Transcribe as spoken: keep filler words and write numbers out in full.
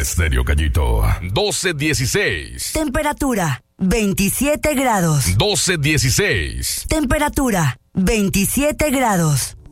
Estéreo Gallito, doce dieciséis. Temperatura, veintisiete grados. doce dieciséis. Temperatura, veintisiete grados.